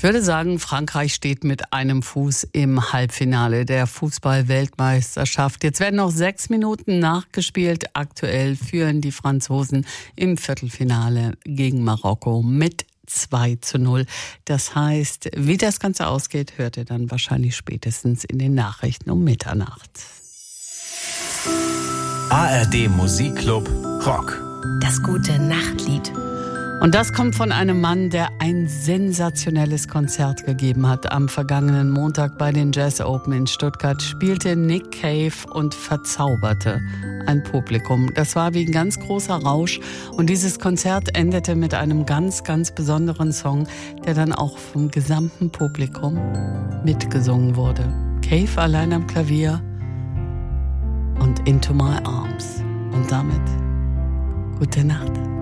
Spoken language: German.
würde sagen, Frankreich steht mit einem Fuß im Halbfinale der Fußball-Weltmeisterschaft. Jetzt werden noch 6 Minuten nachgespielt. Aktuell führen die Franzosen im Viertelfinale gegen Marokko mit 2:0. Das heißt, wie das Ganze ausgeht, hört ihr dann wahrscheinlich spätestens in den Nachrichten um Mitternacht. ARD Musikclub Rock. Das gute Nachtlied. Und das kommt von einem Mann, der ein sensationelles Konzert gegeben hat. Am vergangenen Montag bei den Jazz Open in Stuttgart spielte Nick Cave und verzauberte ein Publikum. Das war wie ein ganz großer Rausch. Und dieses Konzert endete mit einem ganz, ganz besonderen Song, der dann auch vom gesamten Publikum mitgesungen wurde. Cave allein am Klavier und Into My Arms. Und damit gute Nacht.